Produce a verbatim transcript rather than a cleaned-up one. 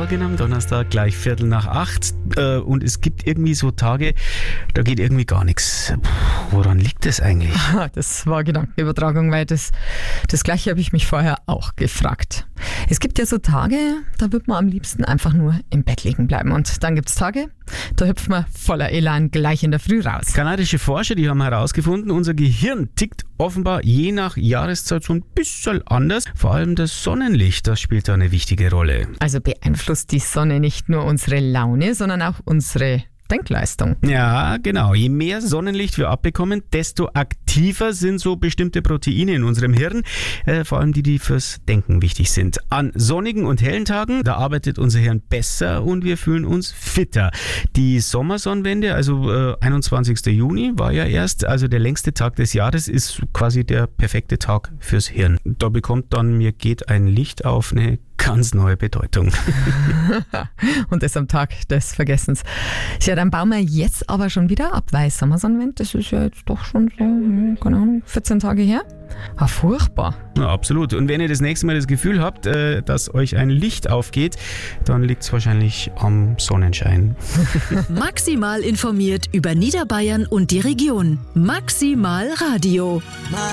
Morgen am Donnerstag, gleich Viertel nach acht. Äh, und es gibt irgendwie so Tage, da geht irgendwie gar nichts. Woran liegt das eigentlich? Das war Gedankenübertragung, weil das, das Gleiche habe ich mich vorher auch gefragt. Es gibt ja so Tage, da wird man am liebsten einfach nur im Bett liegen bleiben. Und dann gibt es Tage, da hüpft man voller Elan gleich in der Früh raus. Kanadische Forscher, die haben herausgefunden, unser Gehirn tickt offenbar je nach Jahreszeit so ein bisschen anders. Vor allem das Sonnenlicht, das spielt da eine wichtige Rolle. Also beeinflusst die Sonne nicht nur unsere Laune, sondern auch unsere Denkleistung. Ja, genau. Je mehr Sonnenlicht wir abbekommen, desto aktiver sind so bestimmte Proteine in unserem Hirn, äh, vor allem die, die fürs Denken wichtig sind. An sonnigen und hellen Tagen, da arbeitet unser Hirn besser und wir fühlen uns fitter. Die Sommersonnenwende, also äh, einundzwanzigster Juni, war ja erst, also der längste Tag des Jahres, ist quasi der perfekte Tag fürs Hirn. Da bekommt dann "Mir geht ein Licht auf" eine ganz neue Bedeutung. Und das am Tag des Vergessens. Ja, dann bauen wir jetzt aber schon wieder ab, weil Sommersonnenwende, das ist ja jetzt doch schon so, keine Ahnung, vierzehn Tage her. Ah, furchtbar. Ja, absolut. Und wenn ihr das nächste Mal das Gefühl habt, äh, dass euch ein Licht aufgeht, dann liegt es wahrscheinlich am Sonnenschein. Maximal informiert über Niederbayern und die Region. Maximal Radio.